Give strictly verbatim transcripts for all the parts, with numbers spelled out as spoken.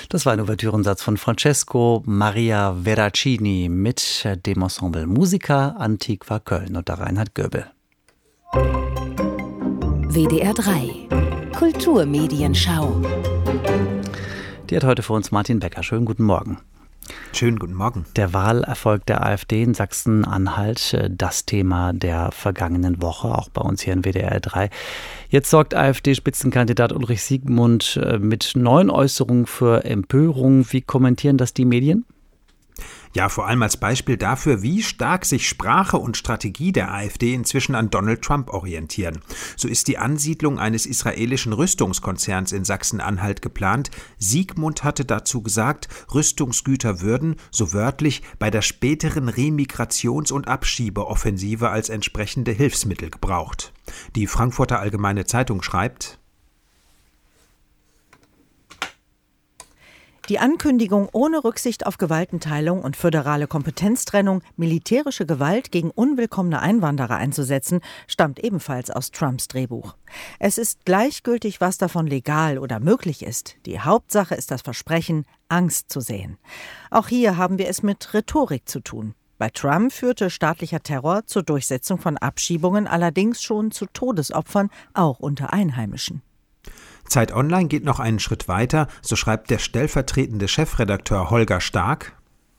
Das war ein Ouvertürensatz von Francesco Maria Veracini mit dem Ensemble Musica Antiqua Köln und der Reinhard Göbel. W D R drei Kulturmedienschau. Die hat heute für uns Martin Becker. Schönen guten Morgen. Schönen guten Morgen. Der Wahlerfolg der AfD in Sachsen-Anhalt, das Thema der vergangenen Woche, auch bei uns hier in W D R drei. Jetzt sorgt AfD-Spitzenkandidat Ulrich Siegmund mit neuen Äußerungen für Empörung. Wie kommentieren das die Medien? Ja, vor allem als Beispiel dafür, wie stark sich Sprache und Strategie der AfD inzwischen an Donald Trump orientieren. So ist die Ansiedlung eines israelischen Rüstungskonzerns in Sachsen-Anhalt geplant. Siegmund hatte dazu gesagt, Rüstungsgüter würden, so wörtlich, bei der späteren Remigrations- und Abschiebeoffensive als entsprechende Hilfsmittel gebraucht. Die Frankfurter Allgemeine Zeitung schreibt: Die Ankündigung, ohne Rücksicht auf Gewaltenteilung und föderale Kompetenztrennung militärische Gewalt gegen unwillkommene Einwanderer einzusetzen, stammt ebenfalls aus Trumps Drehbuch. Es ist gleichgültig, was davon legal oder möglich ist. Die Hauptsache ist das Versprechen, Angst zu säen. Auch hier haben wir es mit Rhetorik zu tun. Bei Trump führte staatlicher Terror zur Durchsetzung von Abschiebungen allerdings schon zu Todesopfern, auch unter Einheimischen. Zeit Online geht noch einen Schritt weiter, so schreibt der stellvertretende Chefredakteur Holger Stark: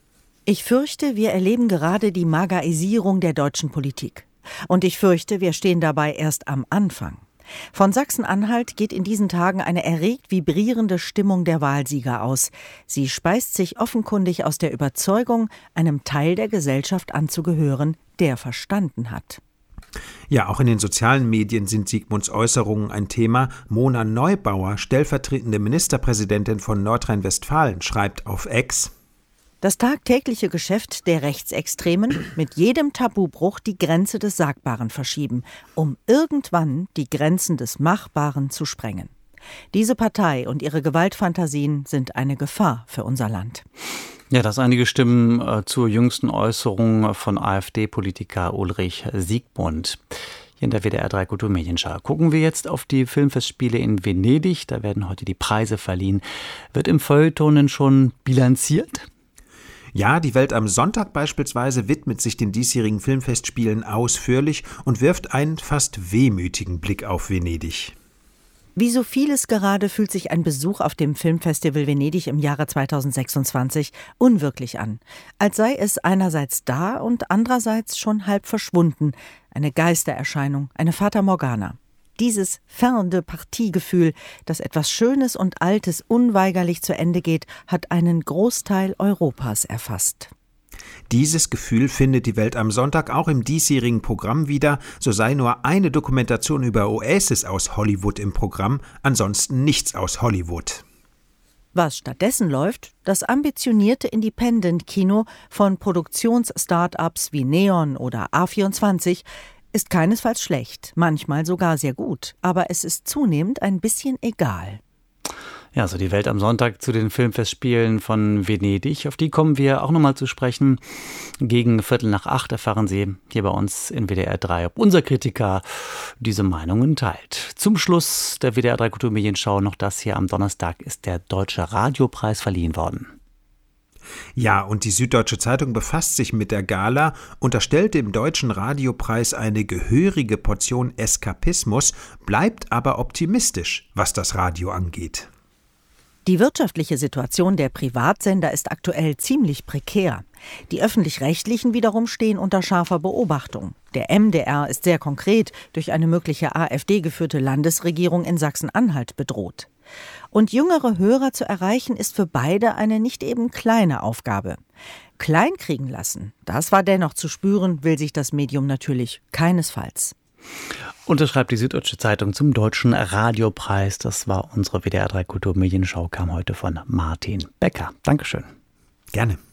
Ich fürchte, wir erleben gerade die Magaisierung der deutschen Politik. Und ich fürchte, wir stehen dabei erst am Anfang. Von Sachsen-Anhalt geht in diesen Tagen eine erregt vibrierende Stimmung der Wahlsieger aus. Sie speist sich offenkundig aus der Überzeugung, einem Teil der Gesellschaft anzugehören, der verstanden hat. Ja, auch in den sozialen Medien sind Siegmunds Äußerungen ein Thema. Mona Neubauer, stellvertretende Ministerpräsidentin von Nordrhein-Westfalen, schreibt auf X: Das tagtägliche Geschäft der Rechtsextremen, mit jedem Tabubruch die Grenze des Sagbaren verschieben, um irgendwann die Grenzen des Machbaren zu sprengen. Diese Partei und ihre Gewaltfantasien sind eine Gefahr für unser Land. Ja, das einige Stimmen äh, zur jüngsten Äußerung von AfD-Politiker Ulrich Siegmund. Hier in der W D R drei Kulturmedienschau. Gucken wir jetzt auf die Filmfestspiele in Venedig. Da werden heute die Preise verliehen. Wird im Feuilleton schon bilanziert? Ja, die Welt am Sonntag beispielsweise widmet sich den diesjährigen Filmfestspielen ausführlich und wirft einen fast wehmütigen Blick auf Venedig. Wie so vieles gerade fühlt sich ein Besuch auf dem Filmfestival Venedig im Jahre zweitausendsechsundzwanzig unwirklich an. Als sei es einerseits da und andererseits schon halb verschwunden. Eine Geistererscheinung, eine Fata Morgana. Dieses fin de partie-Gefühl, dass etwas Schönes und Altes unweigerlich zu Ende geht, hat einen Großteil Europas erfasst. Dieses Gefühl findet die Welt am Sonntag auch im diesjährigen Programm wieder. So sei nur eine Dokumentation über Oasis aus Hollywood im Programm, ansonsten nichts aus Hollywood. Was stattdessen läuft, das ambitionierte Independent-Kino von Produktions-Startups wie Neon oder A vierundzwanzig, ist keinesfalls schlecht, manchmal sogar sehr gut, aber es ist zunehmend ein bisschen egal. Ja, so die Welt am Sonntag zu den Filmfestspielen von Venedig. Auf die kommen wir auch nochmal zu sprechen. Gegen Viertel nach acht erfahren Sie hier bei uns in W D R drei, ob unser Kritiker diese Meinungen teilt. Zum Schluss der W D R drei Kulturmedienschau noch das hier. Am Donnerstag ist der Deutsche Radiopreis verliehen worden. Ja, und die Süddeutsche Zeitung befasst sich mit der Gala, unterstellt dem Deutschen Radiopreis eine gehörige Portion Eskapismus, bleibt aber optimistisch, was das Radio angeht. Die wirtschaftliche Situation der Privatsender ist aktuell ziemlich prekär. Die Öffentlich-Rechtlichen wiederum stehen unter scharfer Beobachtung. Der M D R ist sehr konkret durch eine mögliche AfD-geführte Landesregierung in Sachsen-Anhalt bedroht. Und jüngere Hörer zu erreichen, ist für beide eine nicht eben kleine Aufgabe. Kleinkriegen lassen, das war dennoch zu spüren, will sich das Medium natürlich keinesfalls. Und das schreibt die Süddeutsche Zeitung zum Deutschen Radiopreis. Das war unsere W D R drei Kulturmedienschau, kam heute von Martin Becker. Dankeschön. Gerne.